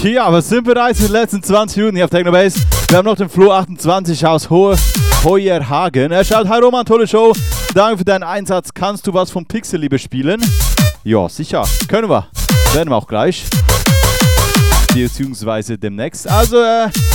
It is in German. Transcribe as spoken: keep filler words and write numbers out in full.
Ja, aber sind bereits in den letzten zwanzig Minuten hier auf Technobase. Wir haben noch den Flo achtundzwanzig aus Hohe Heuerhagen. Er schaut, hi Roman, tolle Show. Danke für deinen Einsatz. Kannst du was von Pixelliebe spielen? Ja, sicher. Können wir. Werden wir auch gleich. Beziehungsweise demnächst. Also, äh,